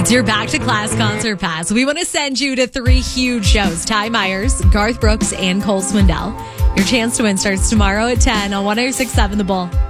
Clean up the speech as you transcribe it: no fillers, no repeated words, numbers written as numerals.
It's your Back to Class concert pass. We want to send you to 3 huge shows. Ty Myers, Garth Brooks, and Cole Swindell. Your chance to win starts tomorrow at 10 on 106.7 The Bull.